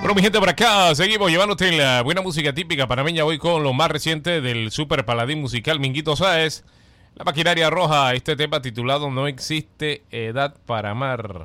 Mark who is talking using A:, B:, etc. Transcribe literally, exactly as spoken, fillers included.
A: Bueno, mi gente, por acá seguimos llevándote la buena música típica panameña. Voy con lo más reciente del super paladín musical Minguito Sáez. La maquinaria roja, este tema titulado No existe edad para amar.